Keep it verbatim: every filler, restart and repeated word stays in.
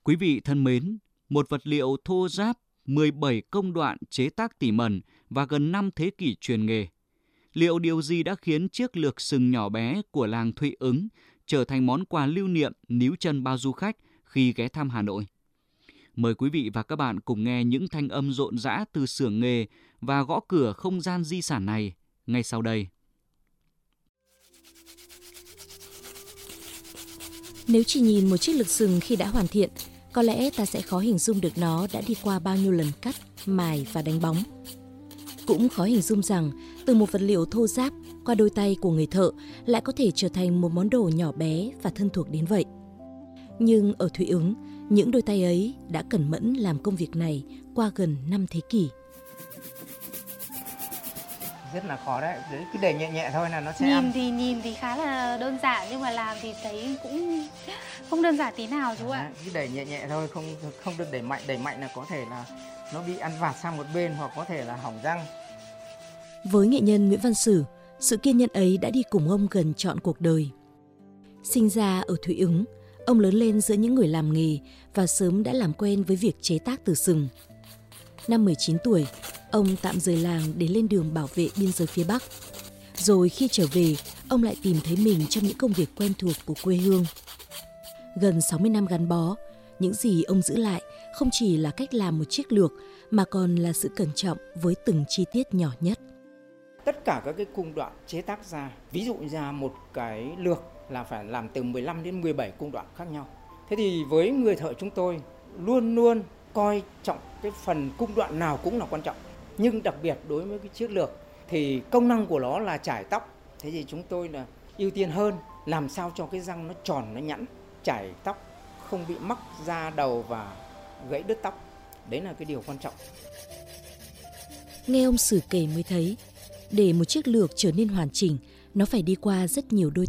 Quý vị thân mến, một vật liệu thô ráp, mười bảy công đoạn chế tác tỉ mẩn và gần năm thế kỷ truyền nghề. Liệu điều gì đã khiến chiếc lược sừng nhỏ bé của làng Thụy Ứng trở thành món quà lưu niệm níu chân bao du khách khi ghé thăm Hà Nội? Mời quý vị và các bạn cùng nghe những thanh âm rộn rã từ xưởng nghề và gõ cửa không gian di sản này ngay sau đây. Nếu chỉ nhìn một chiếc lược sừng khi đã hoàn thiện, có lẽ ta sẽ khó hình dung được nó đã đi qua bao nhiêu lần cắt, mài và đánh bóng. Cũng khó hình dung rằng từ một vật liệu thô ráp qua đôi tay của người thợ lại có thể trở thành một món đồ nhỏ bé và thân thuộc đến vậy. Nhưng ở Thụy Ứng, những đôi tay ấy đã cẩn mẫn làm công việc này qua gần năm thế kỷ. Rất là khó đấy, đấy cứ để nhẹ nhẹ thôi là nó sẽ nhìn ăn. thì nhìn thì khá là đơn giản nhưng mà làm thì thấy cũng không đơn giản tí nào chú ạ. Cứ đẩy nhẹ nhẹ thôi, không không được đẩy mạnh, đẩy mạnh là có thể là nó bị ăn vạt sang một bên hoặc có thể là hỏng răng. Với nghệ nhân Nguyễn Văn Sử, sự kiên nhẫn ấy đã đi cùng ông gần trọn cuộc đời. Sinh ra ở Thụy Ứng, ông lớn lên giữa những người làm nghề và sớm đã làm quen với việc chế tác từ sừng. Năm mười chín tuổi, ông tạm rời làng để lên đường bảo vệ biên giới phía Bắc. Rồi khi trở về, ông lại tìm thấy mình trong những công việc quen thuộc của quê hương. Gần sáu mươi năm gắn bó, những gì ông giữ lại không chỉ là cách làm một chiếc lược mà còn là sự cẩn trọng với từng chi tiết nhỏ nhất. Tất cả các cái cung đoạn chế tác ra, ví dụ ra một cái lược là phải làm từ mười lăm đến mười bảy cung đoạn khác nhau. Thế thì với người thợ chúng tôi luôn luôn coi trọng cái phần cung đoạn nào cũng là quan trọng. Nhưng đặc biệt đối với cái chiếc lược thì công năng của nó là chải tóc. Thế thì chúng tôi là ưu tiên hơn làm sao cho cái răng nó tròn, nó nhẵn, chải tóc không bị mắc da đầu và gãy đứt tóc. Đấy là cái điều quan trọng. Nghe ông Sử kể mới thấy, để một chiếc lược trở nên hoàn chỉnh, nó phải đi qua rất nhiều đôi